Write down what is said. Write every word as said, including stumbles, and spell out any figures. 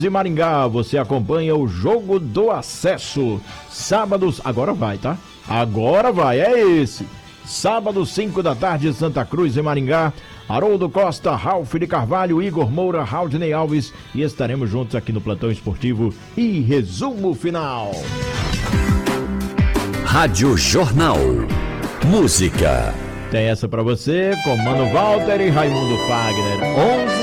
De Maringá, você acompanha o Jogo do Acesso. Sábados, agora vai, tá? Agora vai, é esse. Sábado, cinco da tarde, Santa Cruz e Maringá. Haroldo Costa, Ralf de Carvalho, Igor Moura, Raudney Alves. E estaremos juntos aqui no Plantão Esportivo. E resumo final. Rádio Jornal. Música. Tem essa pra você, com Mano Walter e Raimundo Fagner. onze